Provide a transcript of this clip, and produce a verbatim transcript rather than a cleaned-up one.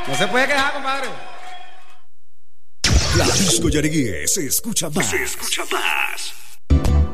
No se puede quejar, compadre. La Disco Yarigué se escucha más. Se escucha más.